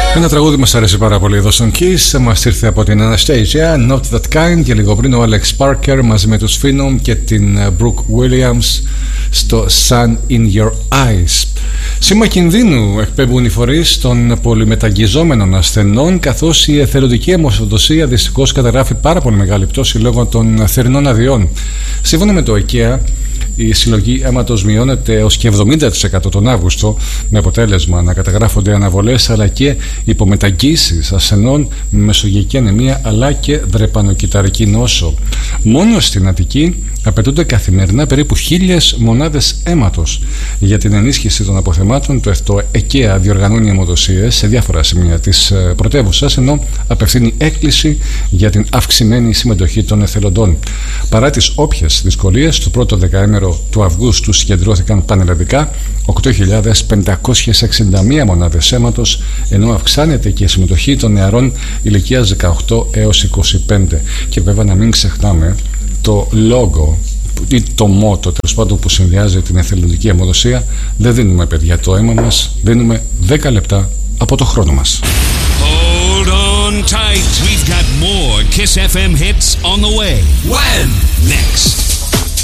Ένα τραγούδι μας αρέσει πάρα πολύ εδώ στον Kiss. Μας ήρθε από την Anastasia, Not That Kind, και λίγο πριν ο Alex Parker μαζί με τους Phenom και την Brooke Williams στο Sun in Your Eyes. Σήμα κινδύνου εκπέμπουν οι φορείς των πολυμεταγγιζόμενων ασθενών, καθώς η εθελοντική αιμοδοσία δυστυχώς καταγράφει πάρα πολύ μεγάλη πτώση λόγω των θερινών αδειών. Σύμφωνα με το IKEA, η συλλογή αίματος μειώνεται έως και 70% τον Αύγουστο, με αποτέλεσμα να καταγράφονται αναβολές αλλά και υπομεταγγίσεις ασθενών με μεσογειακή ανεμία αλλά και δρεπανοκυταρική νόσο. Μόνο στην Αττική απαιτούνται καθημερινά περίπου 1.000 μονάδες αίματος. Για την ενίσχυση των αποθεμάτων, το IKEA διοργανώνει αιμοδοσίες σε διάφορα σημεία της πρωτεύουσας, ενώ απευθύνει έκκληση για την αυξημένη συμμετοχή των εθελοντών. Παρά τις όποιες δυσκολίες, το πρώτο δεκαήμερο του Αυγούστου συγκεντρώθηκαν πανελλαδικά 8.561 μονάδες αίματος, ενώ αυξάνεται και η συμμετοχή των νεαρών ηλικίας 18 έως 25. Και βέβαια να μην ξεχνάμε το λόγο ή το μότο, τέλος πάντων, που συνδυάζει την εθελοντική αιμοδοσία: δεν δίνουμε, παιδιά, το αίμα μας, δίνουμε 10 λεπτά από το χρόνο μας. Hold on tight, we've got more Kiss FM hits on the way. When? Next.